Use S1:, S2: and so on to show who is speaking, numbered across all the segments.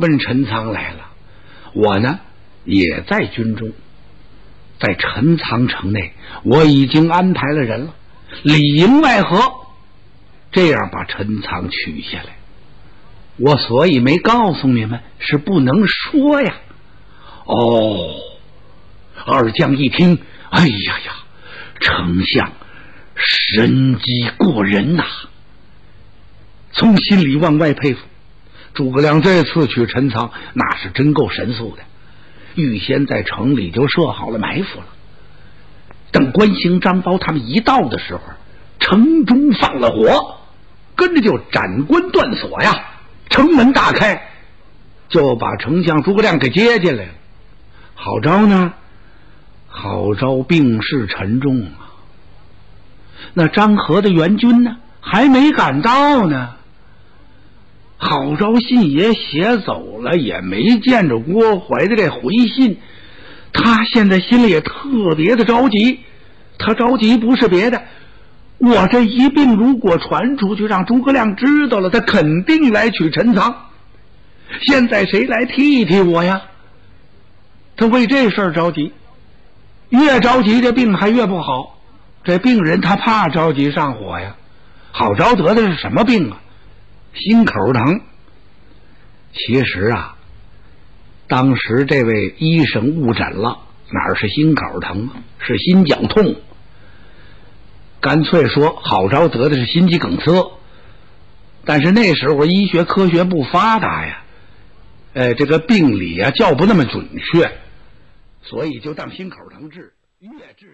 S1: 奔陈仓来了。我呢也在军中，在陈仓城内，我已经安排了人了，里应外合，这样把陈仓取下来。我所以没告诉你们，是不能说呀。哦，二将一听，哎呀呀，丞相神机过人呐，从心里往外佩服。诸葛亮这次取陈仓，那是真够神速的，预先在城里就设好了埋伏了。等关兴、张苞他们一到的时候，城中放了火，跟着就斩关断锁呀，城门大开，就把丞相诸葛亮给接进来了。郝昭呢？郝昭病势沉重啊。那张合的援军呢？还没赶到呢。郝昭信也写走了，也没见着郭淮的这回信，他现在心里也特别的着急。他着急不是别的，我这一病如果传出去，让诸葛亮知道了，他肯定来取陈仓。现在谁来替替我呀？他为这事儿着急，越着急这病还越不好。这病人他怕着急上火呀。郝昭得的是什么病啊？心口疼。其实啊，当时这位医生误诊了，哪是心口疼啊，是心绞痛。干脆说郝昭得的是心肌梗塞。但是那时候医学科学不发达呀，这个病理啊叫不那么准确，所以就当心口疼治，越治。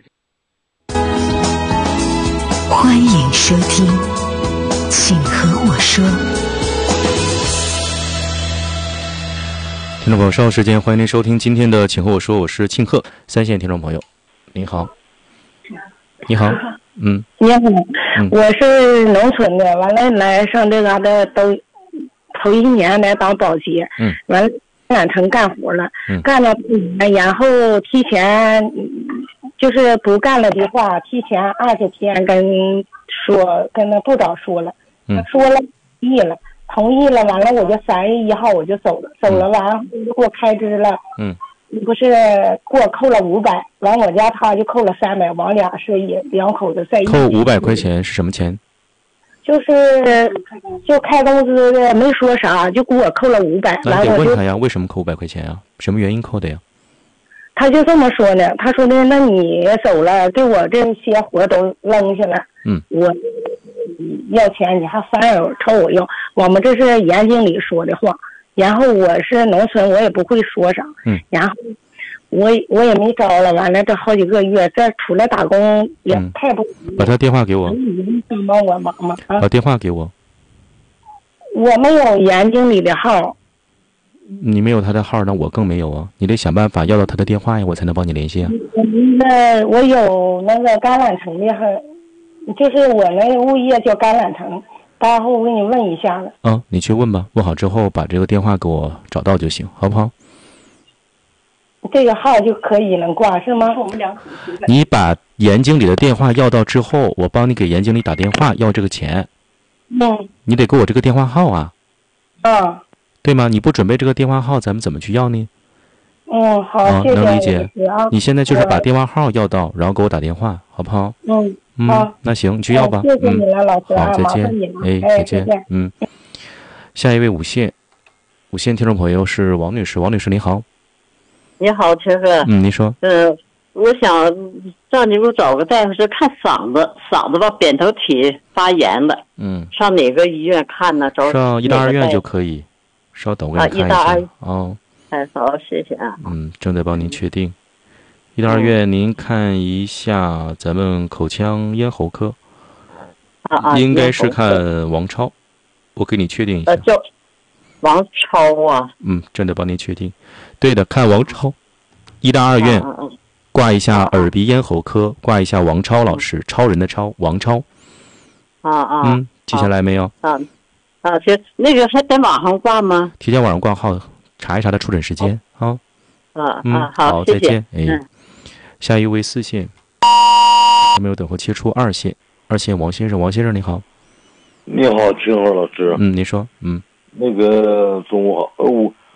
S2: 欢迎收听请和我说。
S3: 听众朋友，稍后时间欢迎您收听今天的请和我说，我是庆贺。三线听众朋友您好。你好。
S4: 你好，我是农村的，完了来上这嘎达都头一年来当保洁，完了赶城干活了，干了然后提前就是不干了的话，提前20天跟那部长说了，说了同意了，完了我就3月1号我就走了，完了就给我开支了，不是给我扣了500，完我家他就扣了300，往俩是也两口子在一起。
S3: 扣500块钱是什么钱？
S4: 就开工资的，没说啥，就给我扣了500。
S3: 那你得问他呀，为什么扣500块钱啊？什么原因扣的呀？
S4: 他就这么说呢，他说的，那你走了，给我这些活都扔下了，我要钱，你还反而抽我用。我们这是严经理说的话。然后我是农村，我也不会说啥，然后我也没招了，完了这好几个月，这出来打工也太不，
S3: 把他电话给我，
S4: 帮我忙吗？
S3: 把电话给我。
S4: 我没有严经理的号。
S3: 你没有他的号，那我更没有啊！你得想办法要到他的电话呀，我才能帮你联系啊。
S4: 我有那个橄榄城的号，就是我那个物业叫橄榄城。待会我给你问一下子。
S3: 你去问吧，问好之后把这个电话给我找到就行，好不好？
S4: 这个号就可以能挂是吗？
S3: 你把严经理的电话要到之后，我帮你给严经理打电话要这个钱。你得给我这个电话号啊。对吗？你不准备这个电话号，咱们怎么去要呢？
S4: 好，谢谢。
S3: 能理解。你现在就是把电话号要到，然后给我打电话，好不好？那行，你去要吧。
S4: 谢谢你了，老师。
S3: 好，再见。再见。下一位五线听众朋友是王女士，王女士你好。
S5: 你好，陈哥。
S3: 你说。
S5: 我想让你给我找个大夫，是看嗓子吧，扁桃体发炎了。上哪个医院看呢？
S3: 上医大二院就可以。稍等，我给你看一下。
S5: 好，谢谢啊。
S3: 正在帮您确定。医大二院，您看一下咱们口腔咽喉科。应该是看王超，我给你确定一下。
S5: 叫王超啊。
S3: 正在帮您确定。对的，看王超。医大二院挂一下耳鼻咽喉科，挂一下王超老师，超人的超，王超。记下来没有？
S5: 行，那个还在网上挂吗？
S3: 提前网上挂号，查一查他出诊时间。好，
S5: 再
S3: 见。下一位4线，没有等候切出2线，王先生，王先生你好。
S6: 你好，秦河老师。
S3: 你说。
S6: 那个中午好，